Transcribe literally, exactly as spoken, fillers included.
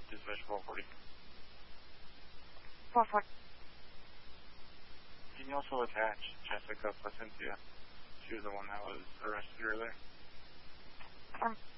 Dispatch four forty. four forty. Can you also attach Jessica Placencia? She was the one that was arrested earlier. Um.